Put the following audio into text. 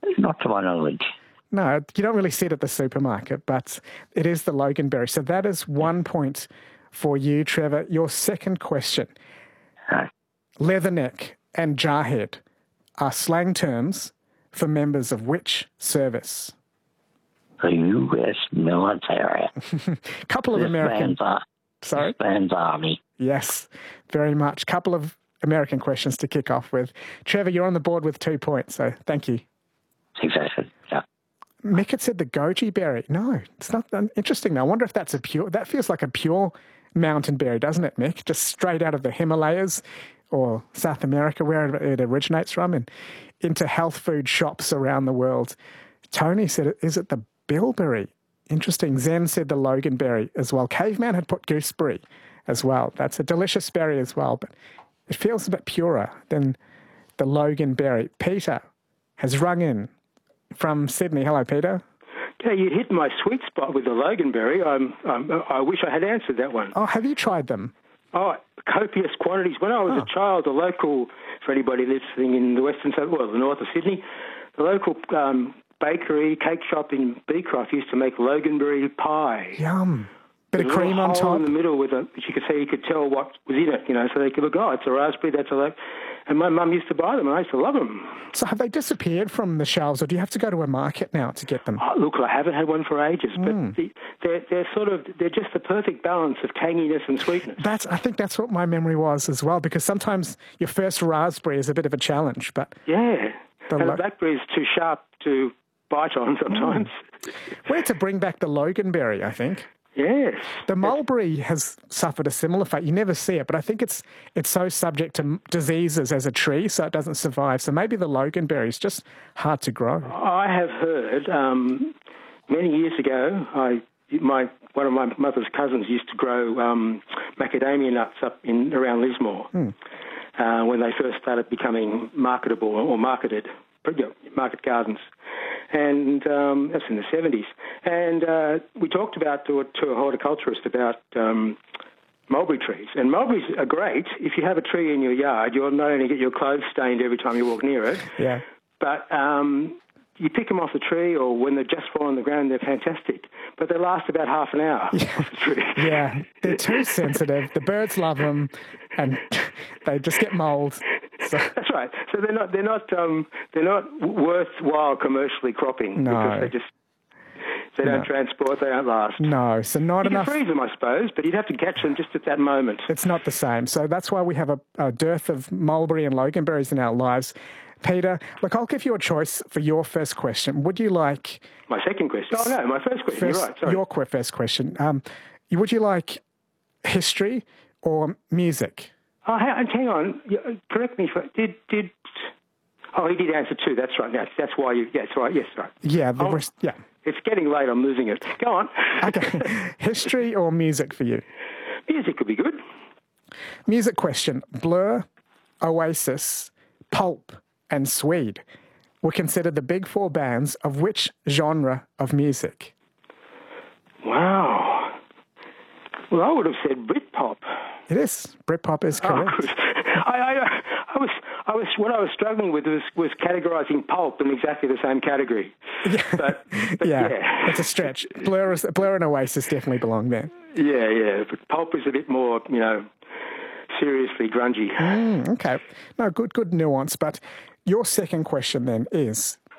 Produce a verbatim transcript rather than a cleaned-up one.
Not to my knowledge. No, you don't really see it at the supermarket, but it is the Loganberry. So that is one point for you, Trevor. Your second question. Uh, Leatherneck and jarhead are slang terms for members of which service? the U S military. Couple of This American... man's, ar- Sorry? this man's army. Yes, very much. Couple of American questions to kick off with. Trevor, you're on the board with two points, so thank you. Exactly, yeah. Mick had said the goji berry. No, it's not interesting. Now, I wonder if that's a pure... That feels like a pure mountain berry, doesn't it, Mick? Just straight out of the Himalayas or South America, where it originates from, and into health food shops around the world. Tony said, is it the bilberry? Interesting. Zen said the loganberry as well. Caveman had put gooseberry as well. That's a delicious berry as well, but it feels a bit purer than the loganberry. Peter has rung in from Sydney. Hello, Peter. Yeah, you hit my sweet spot with the loganberry. I'm, I'm, I wish I had answered that one. Oh, have you tried them? Oh, copious quantities. When I was oh. a child, the local, for anybody listening in the western side, well, the north of Sydney, the local um, bakery, cake shop in Beecroft used to make loganberry pie. Yum. Bit of There's a cream little on hole top. in the middle with a, which you could see, you could tell what was in it, you know, so they could look, oh, it's a raspberry, that's a lo-. And my mum used to buy them, and I used to love them. So have they disappeared from the shelves, or do you have to go to a market now to get them? Oh, look, I haven't had one for ages, but Mm. the, they're, they're sort of, they're just the perfect balance of tanginess and sweetness. That's, I think that's what my memory was as well, because sometimes your first raspberry is a bit of a challenge, but... Yeah, The and lo- the blackberry is too sharp to bite on sometimes. Mm. We had to bring back the loganberry, I think. Yes. The mulberry has suffered a similar fate. You never see it, but I think it's it's so subject to m- diseases as a tree, so it doesn't survive. So maybe the loganberry is just hard to grow. I have heard um, many years ago, I my one of my mother's cousins used to grow um, macadamia nuts up in around Lismore Hmm. uh, when they first started becoming marketable or marketed, market gardens. And um, that's in the seventies. And uh, we talked about to a, to a horticulturist about um, mulberry trees. And mulberries are great. If you have a tree in your yard, you'll not only get your clothes stained every time you walk near it, Yeah. but um, you pick them off the tree, or when they're just fallen on the ground, they're fantastic. But they last about half an hour Yeah. off the tree. Yeah, they're too sensitive. The birds love them, and they just get mould. So, That's right. So they're not they're not um, they're not worthwhile commercially cropping No. because they just they don't No. transport, they don't last. no, so not You enough. can freeze them, I suppose, but you'd have to catch them just at that moment. It's not the same. So that's why we have a, a dearth of mulberry and loganberries in our lives. Peter, look, I'll give you a choice for your first question. Would you like... My second question. Oh, no, my first question. First, You're right, sorry. Your qu- first question. Um, would you like history or music? Oh, hang, hang on. You- Correct me. If, did did? Oh, he did answer two. That's right. Yes, that's why you. Yes, right. Yes, right. Yeah, the Oh. rest, yeah. It's getting late. I'm losing it. Go on. Okay. History or music for you? Music could be good. Music question. Blur, Oasis, Pulp, and Swede were considered the big four bands of which genre of music? Wow. Well, I would have said Britpop. It is. Britpop is Oh, correct. good. I, I, I was, I was, what I was struggling with was, was categorising Pulp in exactly the same category. Yeah. But, but yeah, yeah, it's a stretch. Blur, is, Blur and Oasis definitely belong there. yeah, yeah. But Pulp is a bit more, you know, seriously grungy. Mm, okay. No, good, good nuance. But your second question then is,